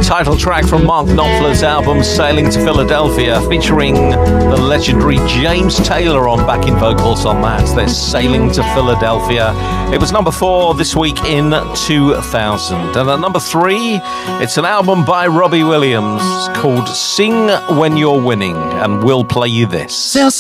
title track from Mark Knopfler's album Sailing to Philadelphia, featuring the legendary James Taylor on backing vocals on that. They're Sailing to Philadelphia. It was number 4 this week in 2000. And at number 3, it's an album by Robbie Williams called Sing When You're Winning, and we'll play you this. Sail